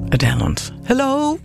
Adele und Hello.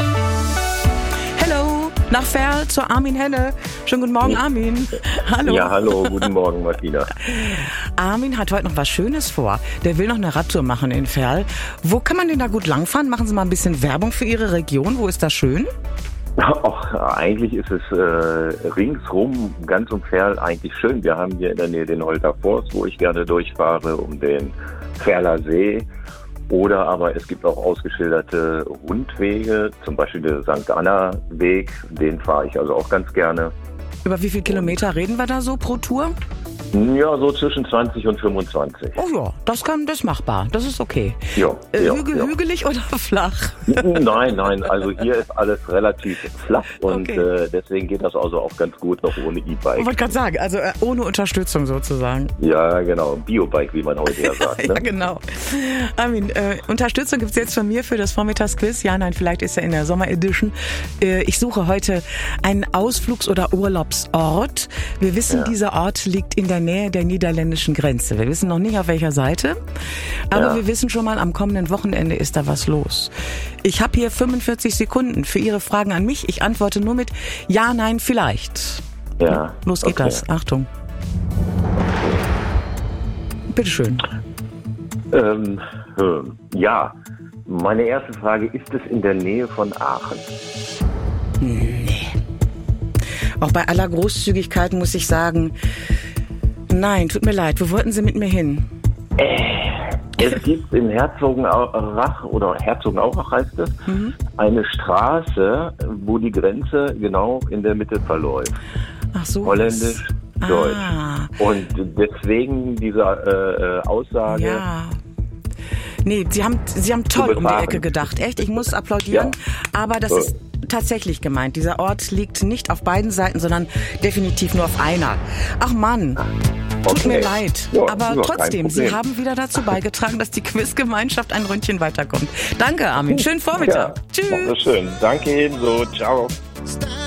Hello. Nach Verl zur Armin Henne. Schönen guten Morgen, Armin. Hallo. Ja, hallo, guten Morgen, Martina. Armin hat heute noch was Schönes vor. Der will noch eine Radtour machen in Verl. Wo kann man denn da gut langfahren? Machen Sie mal ein bisschen Werbung für Ihre Region. Wo ist das schön? Ach, eigentlich ist es ringsrum, ganz um Verl, eigentlich schön. Wir haben hier in der Nähe den Holter Forst, wo ich gerne durchfahre, um den Verler See. Oder aber es gibt auch ausgeschilderte Rundwege, zum Beispiel der St. Anna-Weg, den fahre ich also auch ganz gerne. Über wie viele Kilometer reden wir da so pro Tour? Ja, so zwischen 20 und 25. Oh ja, das ist machbar. Das ist okay. Ja, Hügelig oder flach? Nein, also hier ist alles relativ flach und okay. Deswegen geht das also auch ganz gut noch ohne E-Bike. Ich wollte gerade sagen, also ohne Unterstützung sozusagen. Ja, genau. Biobike, wie man heute ja sagt. Ja, genau. Armin, Unterstützung gibt's jetzt von mir für das Vormittagsquiz. Ja, nein, vielleicht ist er in der Sommer-Edition. Ich suche heute einen Ausflugs- oder Urlaubsort. Wir wissen, dieser Ort liegt in der Nähe der niederländischen Grenze. Wir wissen noch nicht, auf welcher Seite, aber wir wissen schon mal, am kommenden Wochenende ist da was los. Ich habe hier 45 Sekunden für Ihre Fragen an mich. Ich antworte nur mit Ja, Nein, vielleicht. Ja. Los geht das. Achtung. Bitteschön. Ja, meine erste Frage, ist es in der Nähe von Aachen? Nee. Auch bei aller Großzügigkeit muss ich sagen, nein, tut mir leid. Wo wollten Sie mit mir hin? Es gibt in Herzogenaurach, oder Herzogenaurach heißt es, eine Straße, wo die Grenze genau in der Mitte verläuft. Ach so. Holländisch-Deutsch. Und deswegen diese Aussage... Ja. Nee, Sie haben toll um die Ecke gedacht. Echt, ich muss applaudieren. Ja. Aber das ist tatsächlich gemeint. Dieser Ort liegt nicht auf beiden Seiten, sondern definitiv nur auf einer. Ach Mann, tut mir leid. Ja, aber trotzdem, Sie haben wieder dazu beigetragen, dass die Quizgemeinschaft ein Ründchen weiterkommt. Danke, Armin. Schönen Vormittag. Ja, tschüss. Schön. Danke ebenso. Ciao.